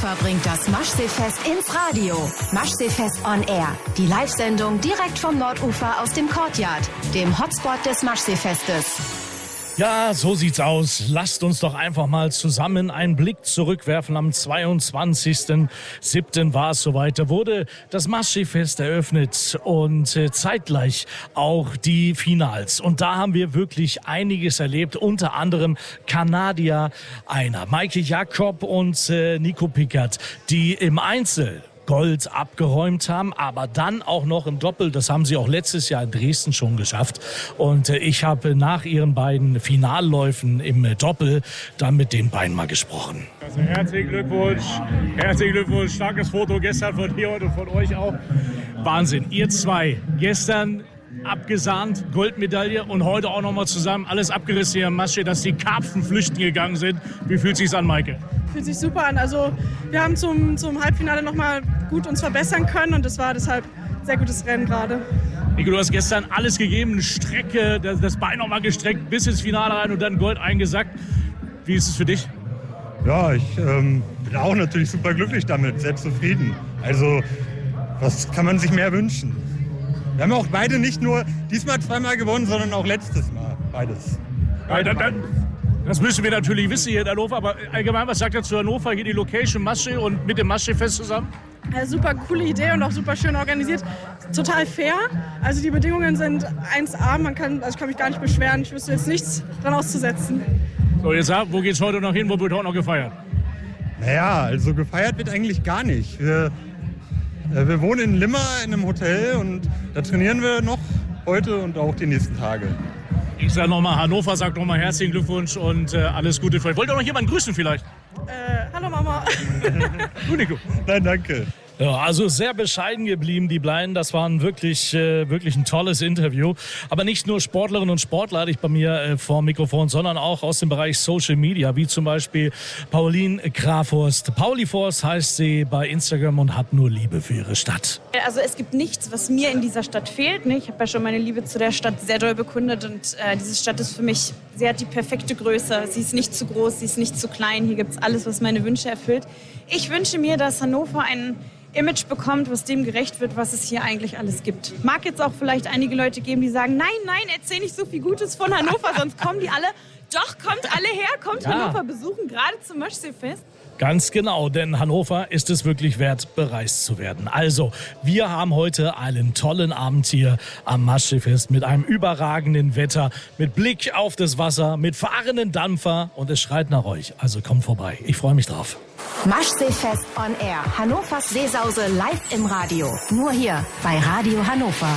Hannover bringt das Maschseefest ins Radio. Maschseefest on Air. Die Live-Sendung direkt vom Nordufer aus dem Courtyard, dem Hotspot des Maschseefestes. Ja, so sieht's aus. Lasst uns doch einfach mal zusammen einen Blick zurückwerfen. Am 22.07. war es soweit. Da wurde das Maschseefest eröffnet und zeitgleich auch die Finals. Und da haben wir wirklich einiges erlebt. Unter anderem Kanadier einer, Maike Jakob und Nico Pickert, die im Einzel Gold abgeräumt haben, aber dann auch noch im Doppel. Das haben sie auch letztes Jahr in Dresden schon geschafft. Und ich habe nach ihren beiden Finalläufen im Doppel dann mit den beiden mal gesprochen. Also herzlichen Glückwunsch, starkes Foto gestern von dir und von euch auch. Wahnsinn, ihr zwei gestern abgesahnt, Goldmedaille und heute auch nochmal zusammen alles abgerissen hier im Maschsee, dass die Karpfen flüchten gegangen sind. Wie fühlt sich's an, Maike? Fühlt sich super an. Also wir haben zum Halbfinale nochmal gut uns verbessern können und das war deshalb ein sehr gutes Rennen gerade. Nico, du hast gestern alles gegeben, Strecke, das Bein nochmal gestreckt, bis ins Finale rein und dann Gold eingesackt. Wie ist es für dich? Ja, ich bin auch natürlich super glücklich damit, sehr zufrieden. Also, was kann man sich mehr wünschen? Wir haben auch beide nicht nur diesmal zweimal gewonnen, sondern auch letztes Mal. Beides. Das müssen wir natürlich wissen hier in Hannover, aber allgemein, was sagt ihr zu Hannover, hier die Location Maschsee und mit dem Maschseefest zusammen? Super coole Idee und auch super schön organisiert. Total fair. Also die Bedingungen sind 1A, ich kann mich gar nicht beschweren. Ich wüsste jetzt nichts dran auszusetzen. So, jetzt wo geht's heute noch hin, wo wird heute noch gefeiert? Naja, also gefeiert wird eigentlich gar nicht. Wir wohnen in Limmer in einem Hotel und da trainieren wir noch heute und auch die nächsten Tage. Ich sage nochmal, Hannover sagt nochmal herzlichen Glückwunsch und alles Gute. Wollt ihr noch jemanden grüßen vielleicht? Hallo Mama. Du, Nico. Nein, danke. Ja, also sehr bescheiden geblieben, die Beiden. Das war wirklich ein tolles Interview. Aber nicht nur Sportlerinnen und Sportler hatte ich bei mir vor dem Mikrofon, sondern auch aus dem Bereich Social Media, wie zum Beispiel Pauline Grafhorst. Pauli Forst heißt sie bei Instagram und hat nur Liebe für ihre Stadt. Also es gibt nichts, was mir in dieser Stadt fehlt. Ich habe ja schon meine Liebe zu der Stadt sehr doll bekundet und diese Stadt ist für mich, sie hat die perfekte Größe. Sie ist nicht zu groß, sie ist nicht zu klein. Hier gibt es alles, was meine Wünsche erfüllt. Ich wünsche mir, dass Hannover ein Image bekommt, was dem gerecht wird, was es hier eigentlich alles gibt. Mag jetzt auch vielleicht einige Leute geben, die sagen, nein, erzähl nicht so viel Gutes von Hannover, sonst kommen die alle. Doch, kommt alle her, kommt Hannover besuchen, gerade zum Maschseefest. Ganz genau, denn Hannover ist es wirklich wert, bereist zu werden. Also, wir haben heute einen tollen Abend hier am Maschseefest mit einem überragenden Wetter, mit Blick auf das Wasser, mit fahrenden Dampfer und es schreit nach euch. Also kommt vorbei, ich freue mich drauf. Maschseefest on Air. Hannovers Seesause live im Radio. Nur hier bei Radio Hannover.